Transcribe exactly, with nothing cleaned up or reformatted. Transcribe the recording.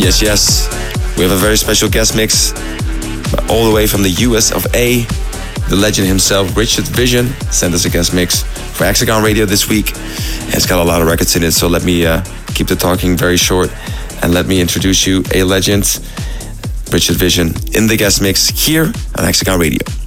Yes, yes. We have a very special guest mix all the way from the U S of A. The legend himself, Richard Vision, sent us a guest mix for Hexagon Radio this week. And it's got a lot of records in it, so let me uh, keep the talking very short and let me introduce you a legend, Richard Vision, in the guest mix here on Hexagon Radio.